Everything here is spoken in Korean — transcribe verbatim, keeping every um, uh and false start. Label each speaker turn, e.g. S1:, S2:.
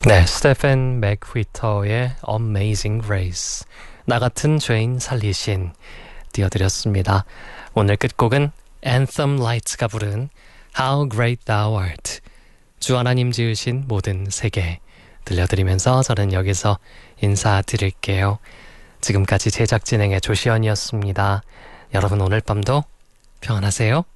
S1: 네, 스테픈 맥휘터의 Amazing Grace, 나 같은 죄인 살리신 띄워드렸습니다. 오늘 끝곡은 Anthem Lights가 부른 How Great Thou Art, 주 하나님 지으신 모든 세계 들려드리면서 저는 여기서 인사드릴게요. 지금까지 제작 진행의 조시연이었습니다. 여러분 오늘 밤도 평안하세요.